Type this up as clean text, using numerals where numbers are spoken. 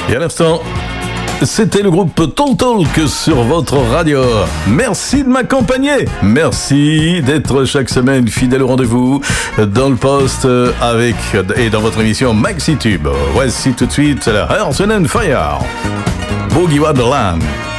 Et à l'instant, c'était le groupe Talk Talk sur votre radio. Merci de m'accompagner. Merci d'être chaque semaine fidèle au rendez-vous dans le poste et dans votre émission MaxiTube. Voici tout de suite la Earth and Fire, Boogie Wonderland.